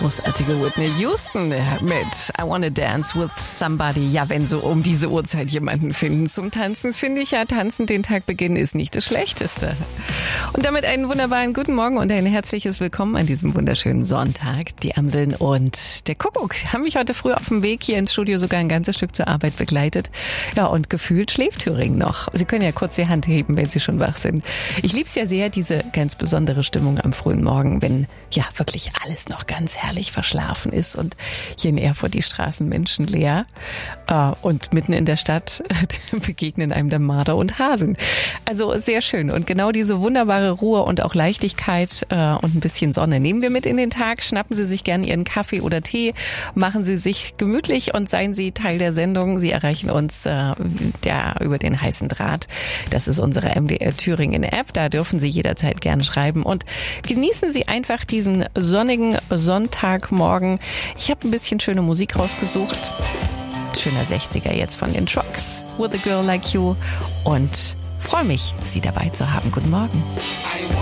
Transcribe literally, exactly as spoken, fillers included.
großartige Whitney Houston mit I Wanna Dance with Somebody. Ja, wenn so um diese Uhrzeit jemanden finden zum Tanzen, finde ich ja, tanzen den Tag beginnen ist nicht das Schlechteste. Und damit einen wunderbaren guten Morgen und ein herzliches Willkommen an diesem wunderschönen Sonntag. Die Amseln und der Kuckuck haben mich heute früh auf dem Weg hier ins Studio sogar ein ganzes Stück zur Arbeit begleitet. Ja, und gefühlt schläft Thüringen noch. Sie können ja kurz die Hand heben, wenn Sie schon wach sind. Ich liebe es ja sehr, diese ganz besondere Stimmung am frühen Morgen, wenn ja wirklich alles noch ganz herrlich verschlafen ist und hier in Erfurt die Straßen menschenleer. Und mitten in der Stadt begegnen einem der Marder und Hasen. Also sehr schön. Und genau diese wunderbare Ruhe und auch Leichtigkeit und ein bisschen Sonne nehmen wir mit in den Tag. Schnappen Sie sich gerne Ihren Kaffee oder Tee, machen Sie sich gemütlich und seien Sie Teil der Sendung. Sie erreichen uns äh, der, über den heißen Draht. Das ist unsere M D R Thüringen App. Da dürfen Sie jederzeit gerne schreiben und genießen Sie einfach diesen sonnigen Sonntagmorgen. Ich habe ein bisschen schöne Musik rausgesucht. Schöner sechziger jetzt von den Trucks. With a Girl Like You. Und freue mich, Sie dabei zu haben. Guten Morgen.